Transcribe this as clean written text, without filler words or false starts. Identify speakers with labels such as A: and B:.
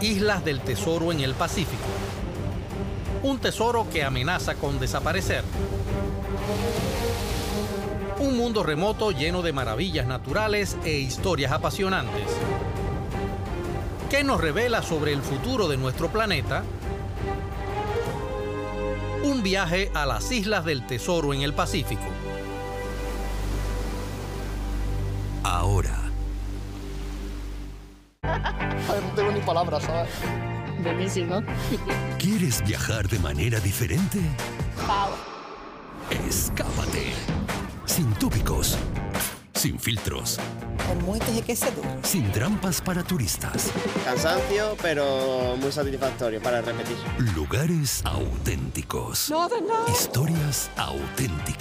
A: Islas del Tesoro en el Pacífico. Un tesoro que amenaza con desaparecer. Un mundo remoto lleno de maravillas naturales e historias apasionantes. ¿Qué nos revela sobre el futuro de nuestro planeta? Un viaje a las Islas del Tesoro en el Pacífico.
B: Ahora.
C: Ay, no tengo ni palabras, ¿sabes?
D: Buenísimo.
B: ¿Quieres viajar de manera diferente?
D: Wow.
B: Escápate. Sin tópicos. Sin filtros. Sin trampas para turistas.
E: Cansancio, pero muy satisfactorio para repetir.
B: Lugares auténticos. Historias auténticas.